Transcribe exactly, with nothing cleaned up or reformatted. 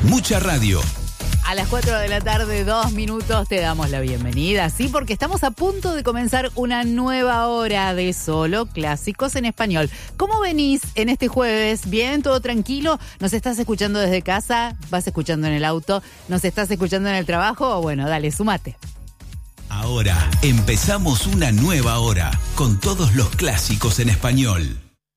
Mucha radio. A las cuatro de la tarde, dos minutos, te damos la bienvenida. Sí, porque estamos a punto de comenzar una nueva hora de solo clásicos en español. ¿Cómo venís en este jueves? ¿Bien? ¿Todo tranquilo? ¿Nos estás escuchando desde casa? ¿Vas escuchando en el auto? ¿Nos estás escuchando en el trabajo? Bueno, dale, sumate. Ahora empezamos una nueva hora con todos los clásicos en español.